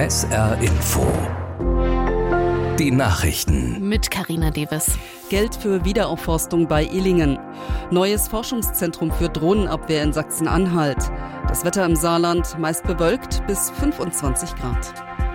SR Info. Die Nachrichten. Mit Carina Deves. Geld für Wiederaufforstung bei Illingen. Neues Forschungszentrum für Drohnenabwehr in Sachsen-Anhalt. Das Wetter im Saarland meist bewölkt bis 25 Grad.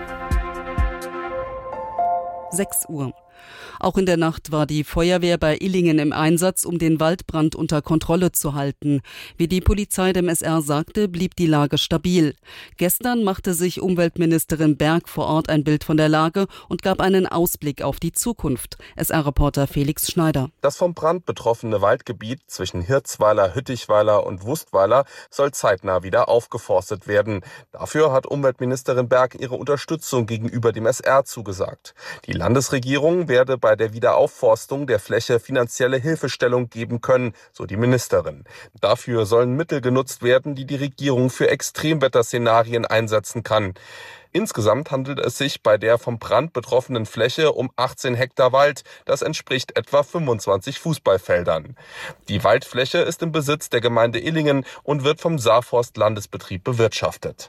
6 Uhr. Auch in der Nacht war die Feuerwehr bei Illingen im Einsatz, um den Waldbrand unter Kontrolle zu halten. Wie die Polizei dem SR sagte, blieb die Lage stabil. Gestern machte sich Umweltministerin Berg vor Ort ein Bild von der Lage und gab einen Ausblick auf die Zukunft. SR-Reporter Felix Schneider. Das vom Brand betroffene Waldgebiet zwischen Hirzweiler, Hüttichweiler und Wustweiler soll zeitnah wieder aufgeforstet werden. Dafür hat Umweltministerin Berg ihre Unterstützung gegenüber dem SR zugesagt. Die Landesregierung werde bei der Wiederaufforstung der Fläche finanzielle Hilfestellung geben können, so die Ministerin. Dafür sollen Mittel genutzt werden, die die Regierung für Extremwetterszenarien einsetzen kann. Insgesamt handelt es sich bei der vom Brand betroffenen Fläche um 18 Hektar Wald. Das entspricht etwa 25 Fußballfeldern. Die Waldfläche ist im Besitz der Gemeinde Illingen und wird vom Saarforst-Landesbetrieb bewirtschaftet.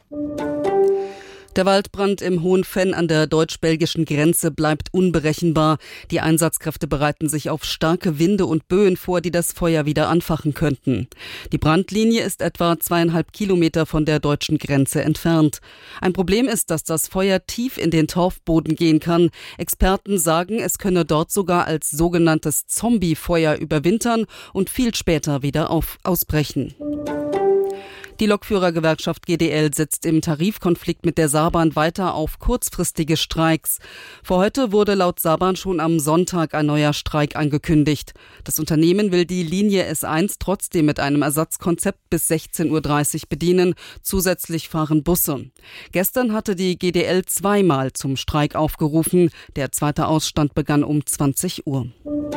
Der Waldbrand im Hohenfenn an der deutsch-belgischen Grenze bleibt unberechenbar. Die Einsatzkräfte bereiten sich auf starke Winde und Böen vor, die das Feuer wieder anfachen könnten. Die Brandlinie ist etwa 2,5 Kilometer von der deutschen Grenze entfernt. Ein Problem ist, dass das Feuer tief in den Torfboden gehen kann. Experten sagen, es könne dort sogar als sogenanntes Zombie-Feuer überwintern und viel später wieder ausbrechen. Die Lokführergewerkschaft GDL setzt im Tarifkonflikt mit der Saarbahn weiter auf kurzfristige Streiks. Für heute wurde laut Saarbahn schon am Sonntag ein neuer Streik angekündigt. Das Unternehmen will die Linie S1 trotzdem mit einem Ersatzkonzept bis 16:30 Uhr bedienen. Zusätzlich fahren Busse. Gestern hatte die GDL zweimal zum Streik aufgerufen. Der zweite Ausstand begann um 20 Uhr.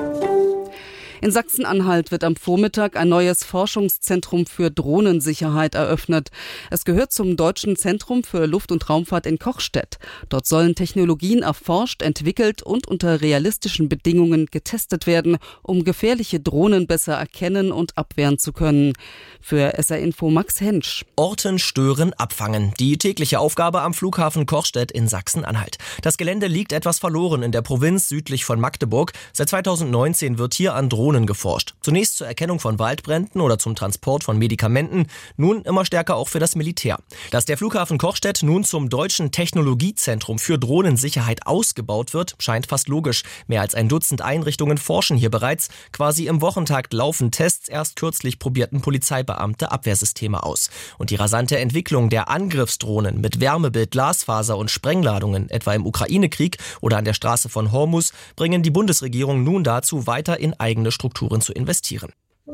In Sachsen-Anhalt wird am Vormittag ein neues Forschungszentrum für Drohnensicherheit eröffnet. Es gehört zum Deutschen Zentrum für Luft- und Raumfahrt in Kochstedt. Dort sollen Technologien erforscht, entwickelt und unter realistischen Bedingungen getestet werden, um gefährliche Drohnen besser erkennen und abwehren zu können. Für SR Info Max Hensch. Orten, stören, abfangen. Die tägliche Aufgabe am Flughafen Kochstedt in Sachsen-Anhalt. Das Gelände liegt etwas verloren in der Provinz südlich von Magdeburg. Seit 2019 wird hier an Drohnen geforscht. Zunächst zur Erkennung von Waldbränden oder zum Transport von Medikamenten, nun immer stärker auch für das Militär. Dass der Flughafen Kochstedt nun zum Deutschen Technologiezentrum für Drohnensicherheit ausgebaut wird, scheint fast logisch. Mehr als ein Dutzend Einrichtungen forschen hier bereits. Quasi im Wochentakt laufen Tests. Erst kürzlich probierten Polizeibeamte Abwehrsysteme aus. Und die rasante Entwicklung der Angriffsdrohnen mit Wärmebild, Glasfaser und Sprengladungen, etwa im Ukraine-Krieg oder an der Straße von Hormuz, bringen die Bundesregierung nun dazu, weiter in eigene Strukturen zu investieren.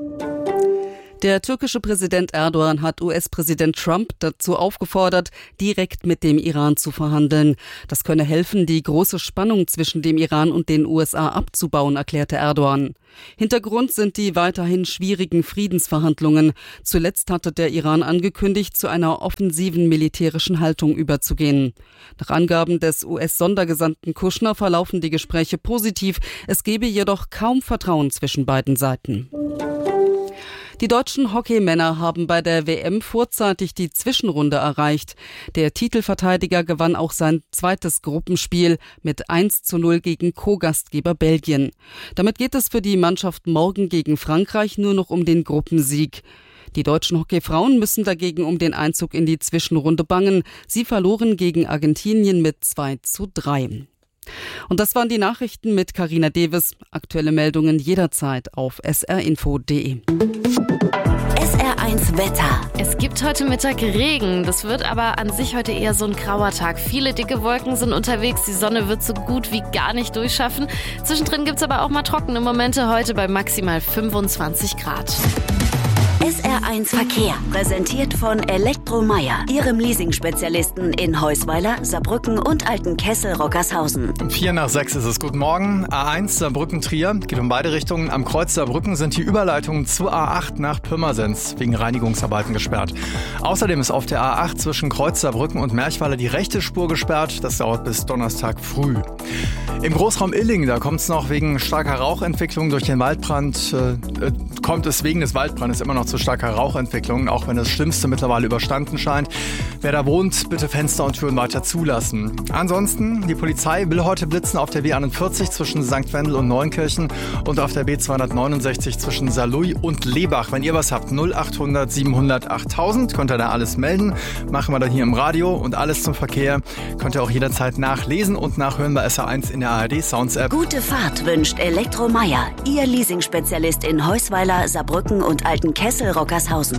Der türkische Präsident Erdogan hat US-Präsident Trump dazu aufgefordert, direkt mit dem Iran zu verhandeln. Das könne helfen, die große Spannung zwischen dem Iran und den USA abzubauen, erklärte Erdogan. Hintergrund sind die weiterhin schwierigen Friedensverhandlungen. Zuletzt hatte der Iran angekündigt, zu einer offensiven militärischen Haltung überzugehen. Nach Angaben des US-Sondergesandten Kushner verlaufen die Gespräche positiv. Es gebe jedoch kaum Vertrauen zwischen beiden Seiten. Die deutschen Hockeymänner haben bei der WM vorzeitig die Zwischenrunde erreicht. Der Titelverteidiger gewann auch sein zweites Gruppenspiel mit 1:0 gegen Co-Gastgeber Belgien. Damit geht es für die Mannschaft morgen gegen Frankreich nur noch um den Gruppensieg. Die deutschen Hockeyfrauen müssen dagegen um den Einzug in die Zwischenrunde bangen. Sie verloren gegen Argentinien mit 2:3. Und das waren die Nachrichten mit Carina Deves. Aktuelle Meldungen jederzeit auf srinfo.de. SR1 Wetter. Es gibt heute Mittag Regen. Das wird aber an sich heute eher so ein grauer Tag. Viele dicke Wolken sind unterwegs. Die Sonne wird so gut wie gar nicht durchschaffen. Zwischendrin gibt es aber auch mal trockene Momente. Heute bei maximal 25 Grad. SR1 Verkehr, präsentiert von Elektromeier, Ihrem Leasing-Spezialisten in Heusweiler, Saarbrücken und Altenkessel-Rockershausen. 5:55 ist es. Guten Morgen. A1 Saarbrücken-Trier geht um beide Richtungen. Am Kreuz Saarbrücken sind die Überleitungen zur A8 nach Pirmasens wegen Reinigungsarbeiten gesperrt. Außerdem ist auf der A8 zwischen Kreuz Saarbrücken und Merchweiler die rechte Spur gesperrt. Das dauert bis Donnerstag früh. Im Großraum Illingen, da kommt es noch wegen starker Rauchentwicklung durch den Waldbrand, kommt es wegen des Waldbrandes immer noch zu zu starker Rauchentwicklung, auch wenn das Schlimmste mittlerweile überstanden scheint. Wer da wohnt, bitte Fenster und Türen weiter zulassen. Ansonsten, die Polizei will heute blitzen auf der B41 zwischen St. Wendel und Neunkirchen und auf der B269 zwischen Saarlouis und Lebach. Wenn ihr was habt, 0800 700 8000, könnt ihr da alles melden. Machen wir dann hier im Radio und alles zum Verkehr könnt ihr auch jederzeit nachlesen und nachhören bei SR1 in der ARD Sounds App. Gute Fahrt wünscht Elektromeier, Ihr Leasingspezialist in Heusweiler, Saarbrücken und Altenkessel-Rockershausen.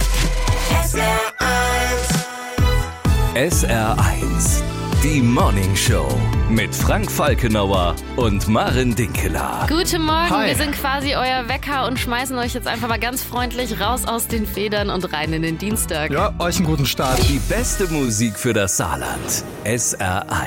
SR1, die Morning Show mit Frank Falkenauer und Maren Dinkeler. Guten Morgen, Hi. Wir sind quasi euer Wecker und schmeißen euch jetzt einfach mal ganz freundlich raus aus den Federn und rein in den Dienstag. Ja, euch einen guten Start. Die beste Musik für das Saarland. SR1.